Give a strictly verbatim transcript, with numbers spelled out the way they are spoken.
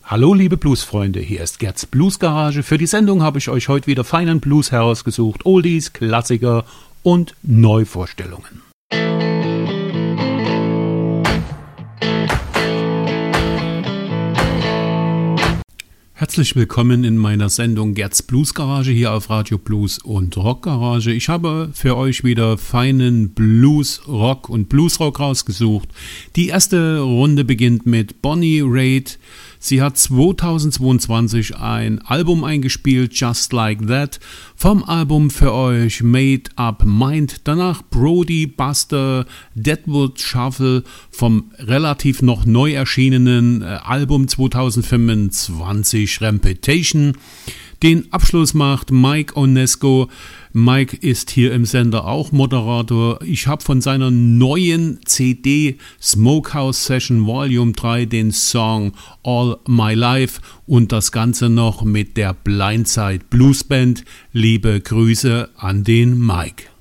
Hallo liebe Bluesfreunde, hier ist Gerds Bluesgarage. Für die Sendung habe ich euch heute wieder feinen Blues herausgesucht, Oldies, Klassiker und Neuvorstellungen. Herzlich willkommen in meiner Sendung Gerds Bluesgarage hier auf Radio Blues und Rockgarage. Ich habe für euch wieder feinen Blues, Rock und Bluesrock rausgesucht. Die erste Runde beginnt mit Bonnie Raitt. Sie hat zweitausendzweiundzwanzig ein Album eingespielt, Just Like That, vom Album für euch Made Up Mind. Danach Brody Buster Deadwood Shuffle vom relativ noch neu erschienenen äh, Album zweitausendfünfundzwanzig Reputation. Den Abschluss macht Mike Onesco. Mike ist hier im Sender auch Moderator. Ich habe von seiner neuen C D Smokehouse Session Volume drei den Song All My Life und das Ganze noch mit der Blindside Blues Band. Liebe Grüße an den Mike.